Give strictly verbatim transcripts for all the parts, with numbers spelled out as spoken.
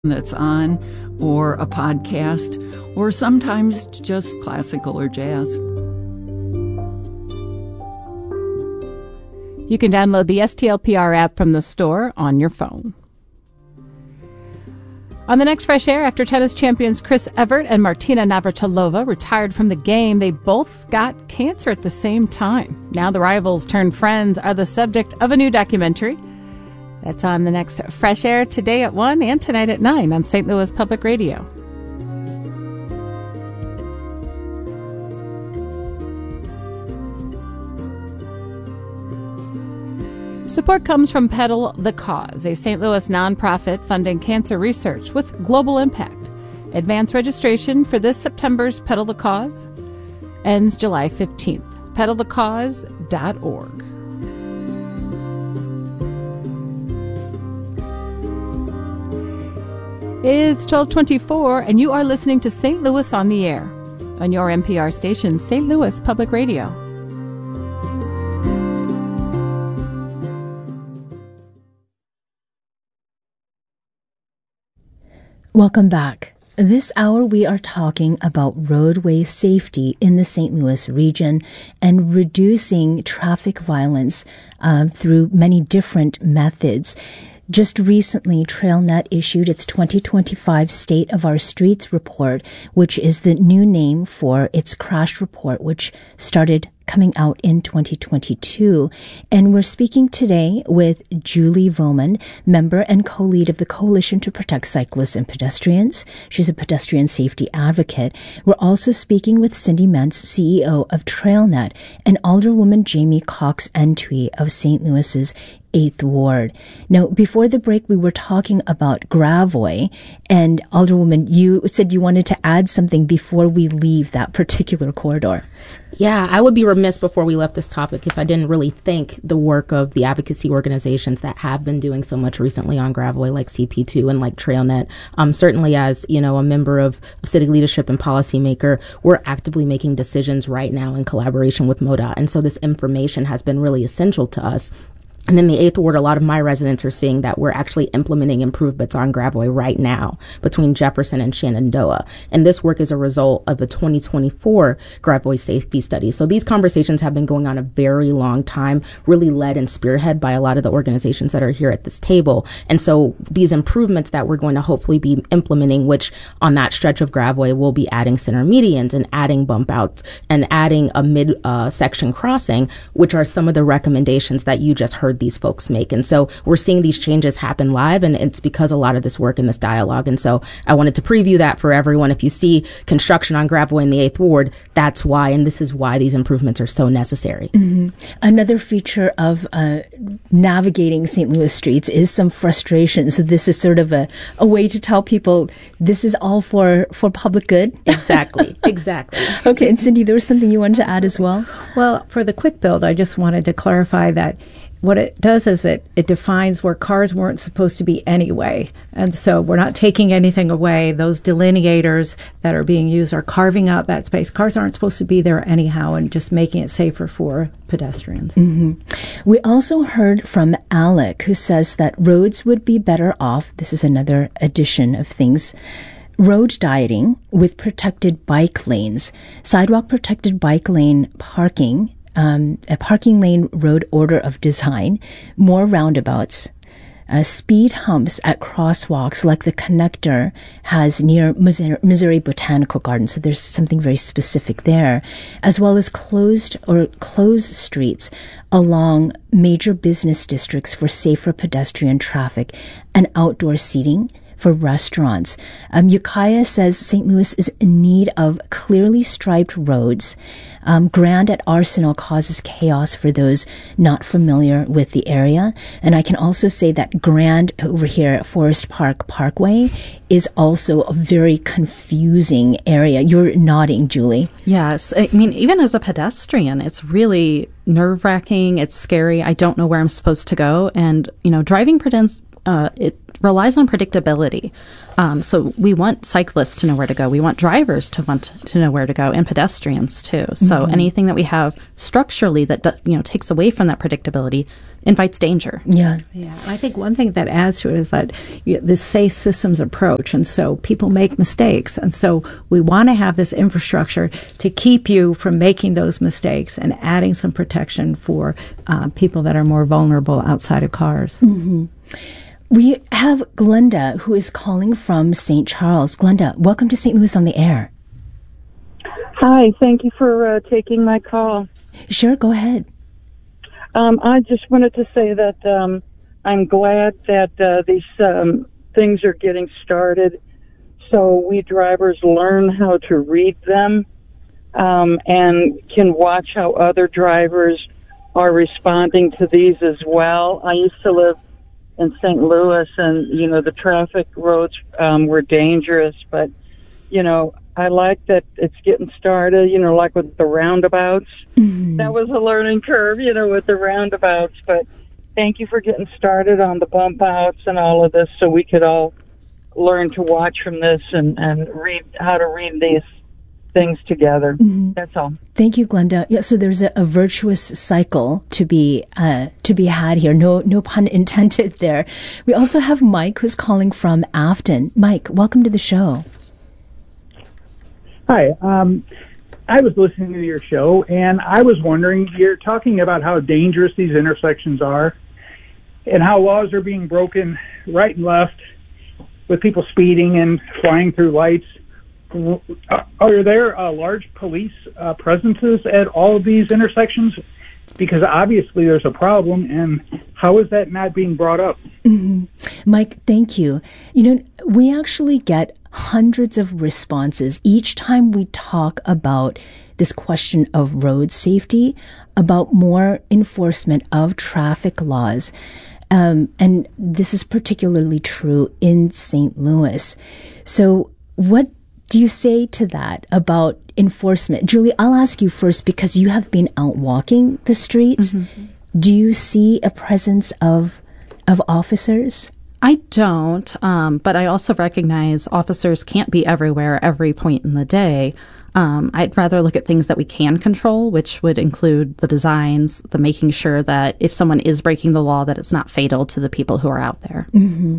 that's on, or a podcast, or sometimes just classical or jazz. You can download the S T L P R app from the store on your phone. On the next Fresh Air, after tennis champions Chris Evert and Martina Navratilova retired from the game, they both got cancer at the same time. Now the rivals turned friends are the subject of a new documentary. That's on the next Fresh Air, today at one and tonight at nine on Saint Louis Public Radio. Support comes from Peddle the Cause, a Saint Louis nonprofit funding cancer research with global impact. Advance registration for this September's Peddle the Cause ends July fifteenth. peddle the cause dot org. It's twelve twenty-four, and you are listening to Saint Louis on the Air on your N P R station, Saint Louis Public Radio. Welcome back. This hour we are talking about roadway safety in the Saint Louis region and reducing traffic violence uh, through many different methods. Just recently, TrailNet issued its twenty twenty-five State of Our Streets report, which is the new name for its crash report, which started coming out in twenty twenty-two. And we're speaking today with Julie Voman, member and co-lead of the Coalition to Protect Cyclists and Pedestrians. She's a pedestrian safety advocate. We're also speaking with Cindy Mentz, C E O of TrailNet, and Alderwoman Jamie Cox Entwee of Saint Louis's eighth Ward. Now, before the break, we were talking about Gravois, and Alderwoman, you said you wanted to add something before we leave that particular corridor. Yeah, I would be remiss before we left this topic if I didn't really thank the work of the advocacy organizations that have been doing so much recently on Gravois, like C P two and like TrailNet. Um, certainly as, you know, a member of, of city leadership and policymaker, we're actively making decisions right now in collaboration with MoDOT. And so this information has been really essential to us. And in the eighth Ward, a lot of my residents are seeing that we're actually implementing improvements on Gravois right now between Jefferson and Shenandoah. And this work is a result of the twenty twenty-four Gravois safety study. So these conversations have been going on a very long time, really led and spearheaded by a lot of the organizations that are here at this table. And so these improvements that we're going to hopefully be implementing, which on that stretch of Gravois, we'll be adding center medians and adding bump outs and adding a mid uh, section crossing, which are some of the recommendations that you just heard these folks make. And so we're seeing these changes happen live, and it's because a lot of this work in this dialogue. And so I wanted to preview that for everyone. If you see construction on Gravois in the eighth Ward, that's why, and this is why these improvements are so necessary. Mm-hmm. Another feature of uh, navigating Saint Louis streets is some frustration. So this is sort of a, a way to tell people this is all for, for public good. Exactly. Exactly. Okay. And Cindy, there was something you wanted to add as well? Well, for the quick build, I just wanted to clarify that what it does is it, it defines where cars weren't supposed to be anyway. And so we're not taking anything away. Those delineators that are being used are carving out that space. Cars aren't supposed to be there anyhow, and just making it safer for pedestrians. Mm-hmm. We also heard from Alec, who says that roads would be better off. This is another addition of things. Road dieting with protected bike lanes, sidewalk protected bike lane parking, Um, a parking lane road order of design, more roundabouts, uh, speed humps at crosswalks like the connector has near Missouri, Missouri Botanical Garden. So there's something very specific there, as well as closed or closed streets along major business districts for safer pedestrian traffic and outdoor seating for restaurants. Um, Ukiah says Saint Louis is in need of clearly striped roads. Um, Grand at Arsenal causes chaos for those not familiar with the area. And I can also say that Grand over here at Forest Park Parkway is also a very confusing area. You're nodding, Julie. Yes. I mean, even as a pedestrian, it's really nerve-wracking. It's scary. I don't know where I'm supposed to go. And, you know, driving pretends Uh, it relies on predictability. Um, so we want cyclists to know where to go. We want drivers to want to know where to go, and pedestrians too. So mm-hmm. anything that we have structurally that, you know, takes away from that predictability invites danger. Yeah. Yeah, I think one thing that adds to it is that you, this safe systems approach, and so people make mistakes, and so we want to have this infrastructure to keep you from making those mistakes and adding some protection for uh, people that are more vulnerable outside of cars. Mm-hmm. We have Glenda, who is calling from Saint Charles. Glenda, welcome to Saint Louis on the Air. Hi, thank you for uh, taking my call. Sure, go ahead. Um, I just wanted to say that um, I'm glad that uh, these um, things are getting started so we drivers learn how to read them um, and can watch how other drivers are responding to these as well. I used to live in Saint Louis, and, you know, the traffic roads um, were dangerous, but, you know, I like that it's getting started, you know, like with the roundabouts. Mm-hmm. That was a learning curve, you know, with the roundabouts, but thank you for getting started on the bump outs and all of this so we could all learn to watch from this and, and read how to read these things together. Mm-hmm. That's all. Thank you, Glenda. Yeah, so there's a, a virtuous cycle to be uh, to be had here. No, no pun intended there. We also have Mike, who's calling from Afton. Mike, welcome to the show. Hi. Um, I was listening to your show, and I was wondering, you're talking about how dangerous these intersections are and how laws are being broken right and left with people speeding and flying through lights. Are there uh, large police uh, presences at all of these intersections? Because obviously there's a problem, and how is that not being brought up? Mm-hmm. Mike, thank you. You know, we actually get hundreds of responses each time we talk about this question of road safety, about more enforcement of traffic laws. Um, and this is particularly true in Saint Louis. So what do you say to that about enforcement? Julie, I'll ask you first because you have been out walking the streets. Mm-hmm. Do you see a presence of of officers? I don't, um, but I also recognize officers can't be everywhere at every point in the day. Um, I'd rather look at things that we can control, which would include the designs, the making sure that if someone is breaking the law, that it's not fatal to the people who are out there. Mm-hmm.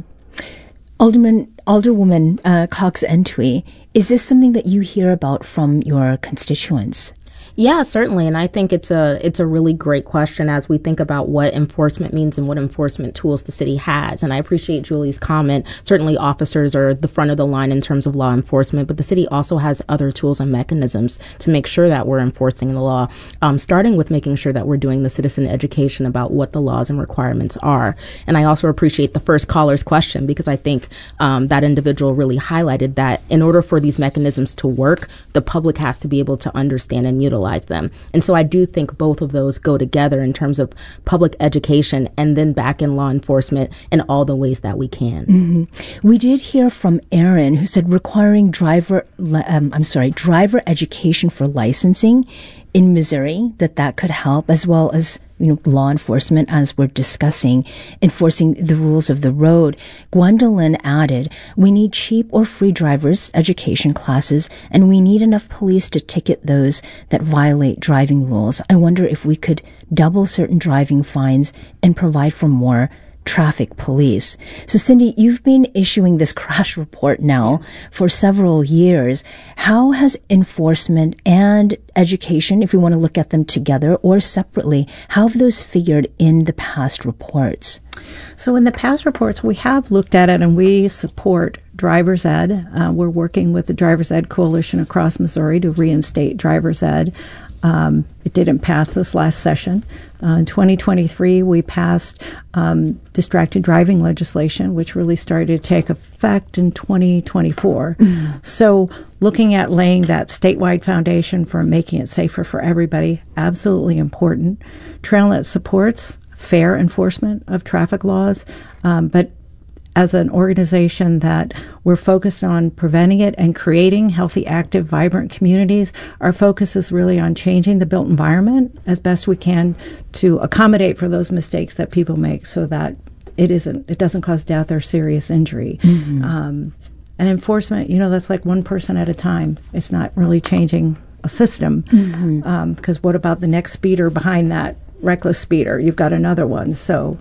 Alderman, Alderwoman uh, Cox Entwee, is this something that you hear about from your constituents? Yeah, certainly. And I think it's a it's a really great question as we think about what enforcement means and what enforcement tools the city has. And I appreciate Julie's comment. Certainly officers are the front of the line in terms of law enforcement, but the city also has other tools and mechanisms to make sure that we're enforcing the law, um, starting with making sure that we're doing the citizen education about what the laws and requirements are. And I also appreciate the first caller's question because I think um, that individual really highlighted that in order for these mechanisms to work, the public has to be able to understand and utilize them. And so I do think both of those go together in terms of public education and then back in law enforcement in all the ways that we can. Mm-hmm. We did hear from Aaron, who said requiring driver, um, I'm sorry, driver education for licensing in Missouri, that that could help, as well as, you know, law enforcement, as we're discussing, enforcing the rules of the road. Gwendolyn added, we need cheap or free driver's education classes, and we need enough police to ticket those that violate driving rules. I wonder if we could double certain driving fines and provide for more traffic police. So Cindy, you've been issuing this crash report now for several years. How has enforcement and education, if we want to look at them together or separately, how have those figured in the past reports? So in the past reports, we have looked at it and we support driver's ed. Uh, we're working with the Driver's Ed Coalition across Missouri to reinstate driver's ed. Um, it didn't pass this last session. Uh, in twenty twenty-three, we passed um, distracted driving legislation, which really started to take effect in twenty twenty-four. Mm-hmm. So looking at laying that statewide foundation for making it safer for everybody, absolutely important. TrailNet supports fair enforcement of traffic laws, um, but as an organization that we're focused on preventing it and creating healthy, active, vibrant communities, our focus is really on changing the built environment as best we can to accommodate for those mistakes that people make so that it isn't, it doesn't cause death or serious injury. Mm-hmm. Um, and enforcement, you know, that's like one person at a time. It's not really changing a system. Mm-hmm. Um, because what about the next speeder behind that? reckless speeder, you've got another one. So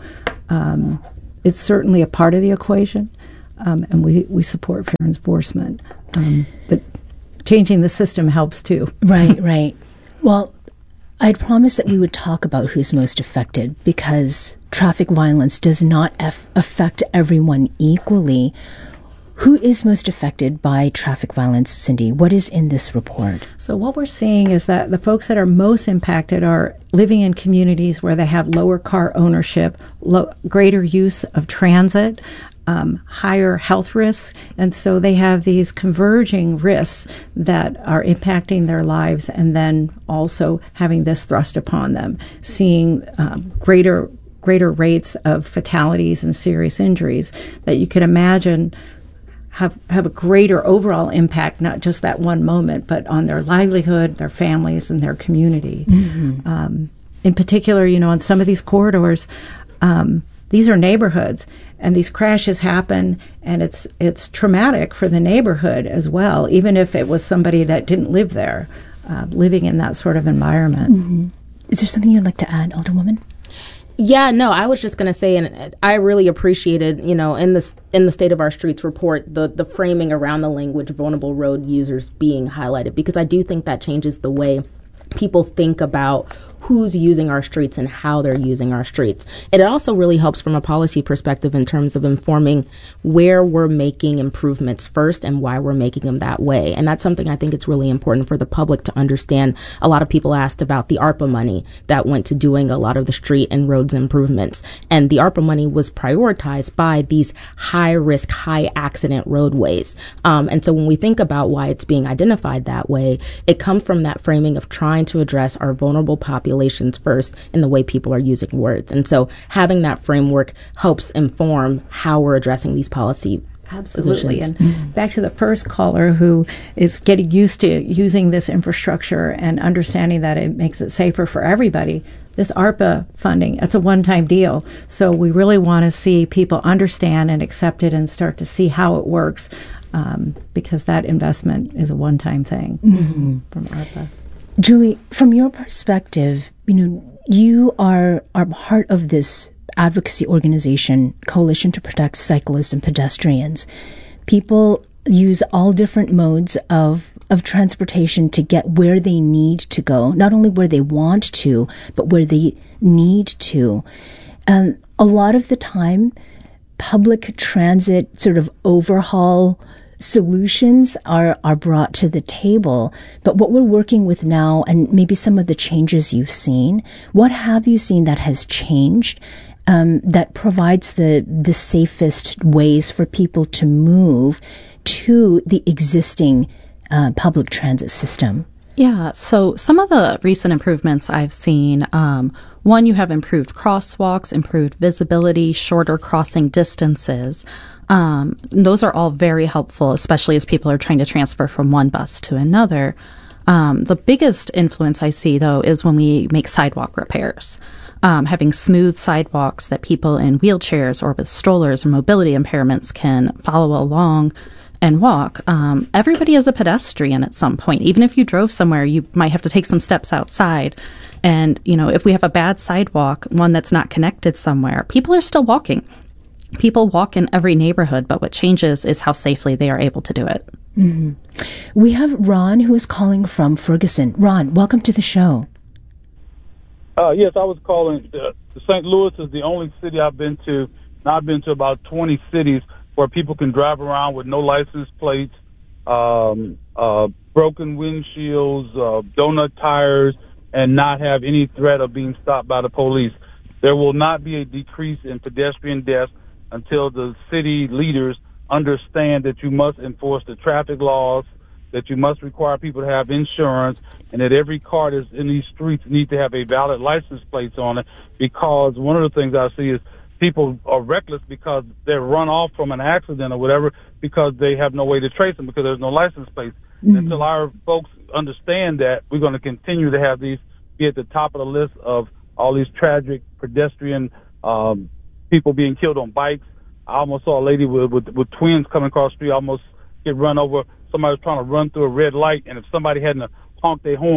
um, it's certainly a part of the equation, um, and we, we support fair enforcement. Um, but changing the system helps too. Right, right. Well, I'd promised that we would talk about who's most affected, because traffic violence does not af- affect everyone equally. Who is most affected by traffic violence, Cindy? What is in this report? So what we're seeing is that the folks that are most impacted are living in communities where they have lower car ownership, lo- greater use of transit, um, higher health risks, and so they have these converging risks that are impacting their lives, and then also having this thrust upon them, seeing um, greater greater rates of fatalities and serious injuries that you could imagine have have a greater overall impact, not just that one moment, but on their livelihood, their families, and their community. Mm-hmm. Um, in particular, you know, on some of these corridors, um, these are neighborhoods, and these crashes happen, and it's it's traumatic for the neighborhood as well, even if it was somebody that didn't live there, uh, living in that sort of environment. Mm-hmm. Is there something you'd like to add, Alderwoman? Yeah, no, I was just going to say, and I really appreciated, you know, in this in the State of Our Streets report, the the framing around the language vulnerable road users being highlighted, because I do think that changes the way people think about who's using our streets and how they're using our streets. And it also really helps from a policy perspective in terms of informing where we're making improvements first and why we're making them that way. And that's something I think it's really important for the public to understand. A lot of people asked about the ARPA money that went to doing a lot of the street and roads improvements. And the ARPA money was prioritized by these high risk, high accident roadways. Um, and so when we think about why it's being identified that way, it comes from that framing of trying to address our vulnerable populations first in the way people are using words. And so having that framework helps inform how we're addressing these policy Absolutely. positions. And mm-hmm. back to the first caller who is getting used to using this infrastructure and understanding that it makes it safer for everybody. This ARPA funding, it's a one-time deal. So we really want to see people understand and accept it and start to see how it works, um, because that investment is a one-time thing mm-hmm. from ARPA. Julie, from your perspective, you know, you are are part of this advocacy organization, Coalition to Protect Cyclists and Pedestrians. People use all different modes of of transportation to get where they need to go, not only where they want to, but where they need to. Um, a lot of the time, public transit sort of overhaul solutions are, are brought to the table. But what we're working with now, and maybe some of the changes you've seen, what have you seen that has changed um, that provides the, the safest ways for people to move to the existing uh, public transit system? Yeah, so some of the recent improvements I've seen, um, one, you have improved crosswalks, improved visibility, shorter crossing distances. Um, those are all very helpful, especially as people are trying to transfer from one bus to another. Um, the biggest influence I see, though, is when we make sidewalk repairs. Um, having smooth sidewalks that people in wheelchairs or with strollers or mobility impairments can follow along and walk. Um, everybody is a pedestrian at some point. Even if you drove somewhere, you might have to take some steps outside. And, you know, if we have a bad sidewalk, one that's not connected somewhere, people are still walking. People walk in every neighborhood, but what changes is how safely they are able to do it. Mm-hmm. We have Ron, who is calling from Ferguson. Ron, welcome to the show. Uh, yes, I was calling. Uh, Saint Louis is the only city I've been to. Now I've been to about twenty cities where people can drive around with no license plates, um, uh, broken windshields, uh, donut tires, and not have any threat of being stopped by the police. There will not be a decrease in pedestrian deaths until the city leaders understand that you must enforce the traffic laws, that you must require people to have insurance, and that every car that's in these streets need to have a valid license plate on it, because one of the things I see is people are reckless because they're run off from an accident or whatever because they have no way to trace them because there's no license plates. Mm-hmm. Until our folks understand that, we're going to continue to have these be at the top of the list of all these tragic pedestrian um people being killed on bikes. I almost saw a lady with, with, with twins coming across the street, almost get run over. Somebody was trying to run through a red light, and if somebody hadn't honked their horn,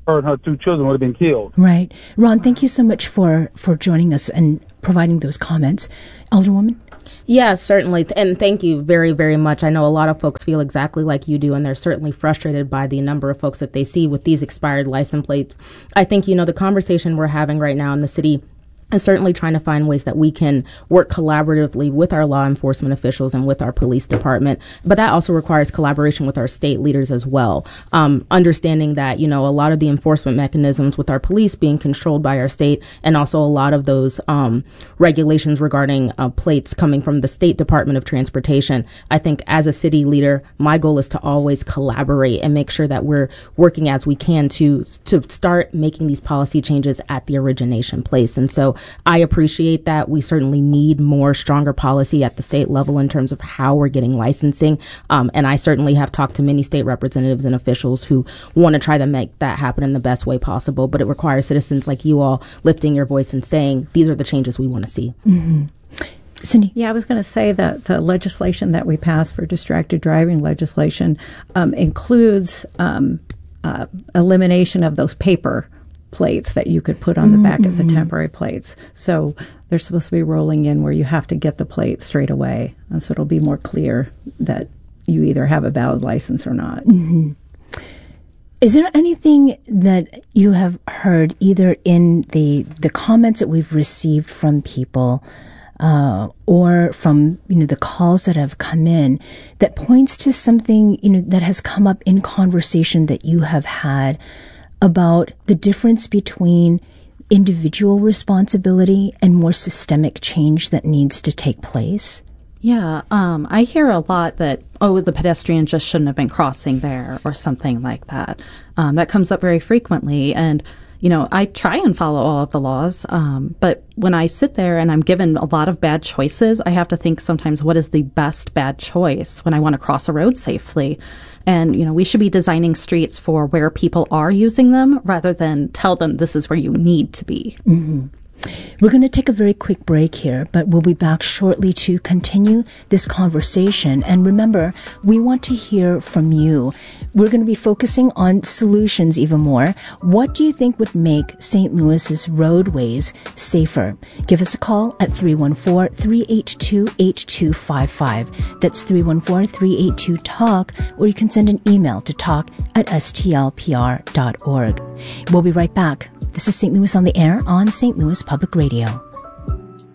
her and her two children would have been killed. Right. Ron, thank you so much for, for joining us and providing those comments. Alderwoman? Yeah, certainly. And thank you very, very much. I know a lot of folks feel exactly like you do, and they're certainly frustrated by the number of folks that they see with these expired license plates. I think, you know, the conversation we're having right now in the city and certainly trying to find ways that we can work collaboratively with our law enforcement officials and with our police department. But that also requires collaboration with our state leaders as well. Um, understanding that, you know, a lot of the enforcement mechanisms with our police being controlled by our state, and also a lot of those um, regulations regarding uh, plates coming from the State Department of Transportation. I think as a city leader, my goal is to always collaborate and make sure that we're working as we can to to start making these policy changes at the origination place. And so I appreciate that. We certainly need more stronger policy at the state level in terms of how we're getting licensing. Um, and I certainly have talked to many state representatives and officials who want to try to make that happen in the best way possible. But it requires citizens like you all lifting your voice and saying, these are the changes we want to see. Mm-hmm. Cindy? Yeah, I was going to say that the legislation that we passed for distracted driving legislation um, includes um, uh, elimination of those paper plates that you could put on the back mm-hmm. of the temporary plates. So they're supposed to be rolling in where you have to get the plate straight away. And so it'll be more clear that you either have a valid license or not. Mm-hmm. Is there anything that you have heard either in the the comments that we've received from people uh, or from, you know, the calls that have come in that points to something, you know, that has come up in conversation that you have had about the difference between individual responsibility and more systemic change that needs to take place? Yeah, um, I hear a lot that, oh, the pedestrian just shouldn't have been crossing there or something like that. Um, that comes up very frequently. And, you know, I try and follow all of the laws, um, but when I sit there and I'm given a lot of bad choices, I have to think sometimes, what is the best bad choice when I want to cross a road safely? And, you know, we should be designing streets for where people are using them rather than tell them this is where you need to be. Mm-hmm. We're going to take a very quick break here, but we'll be back shortly to continue this conversation. And remember, we want to hear from you. We're going to be focusing on solutions even more. What do you think would make Saint Louis's roadways safer? Give us a call at three one four, three eight two, eight two five five. That's three one four, three eight two, talk, or you can send an email to talk at s t l p r dot org. We'll be right back. This is Saint Louis on the Air on Saint Louis Public Radio.